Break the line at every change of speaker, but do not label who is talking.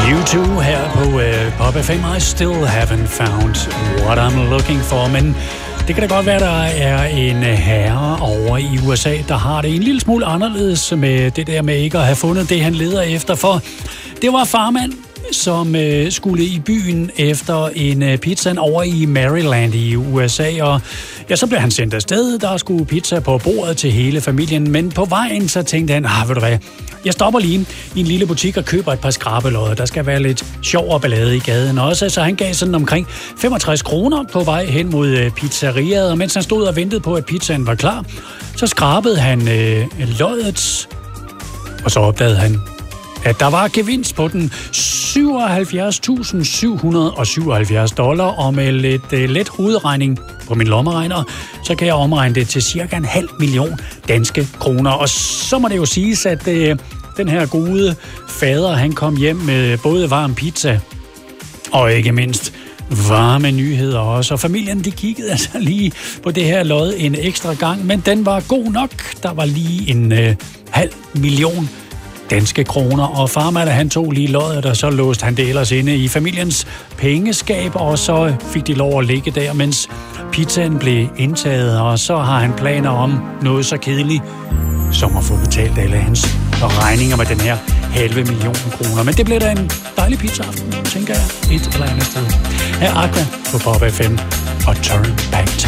U2 her på Pop FM. I still haven't found what I'm looking for. Men det kan da godt være, der er en herre over i USA, der har det en lille smule anderledes med det der med ikke at have fundet det, han leder efter. For det var farmand, som skulle i byen efter en pizza over i Maryland i USA, og ja, så blev han sendt afsted. Der skulle pizza på bordet til hele familien, men på vejen så tænkte han, ved du hvad, jeg stopper lige i en lille butik og køber et par skrabelodder. Der skal være lidt sjov og ballade i gaden også, så han gav sådan omkring 65 kroner på vej hen mod pizzeriaet, og mens han stod og ventede på, at pizzaen var klar, så skrabede han loddet, og så opdagede han, at der var gevinst på den $77.777, og med lidt let hovedregning på min lommeregner, så kan jeg omregne det til cirka 500.000 danske kroner. Og så må det jo siges, at den her gode fader, han kom hjem med både varm pizza og ikke mindst varme nyheder også. Og familien, de kiggede altså lige på det her lod en ekstra gang, men den var god nok. Der var lige en 500.000 danske kroner, og farmand, han tog lige loddet, og så låste han det ellers inde i familiens pengeskab, og så fik de lov at ligge der, mens pizzaen blev indtaget, og så har han planer om noget så kedeligt, som at få betalt alle hans regninger med den her 500.000 kroner. Men det bliver da en dejlig pizzaaften, tænker jeg, et eller andet sted. Her er Aqua på Pop FM og Turn Back Time.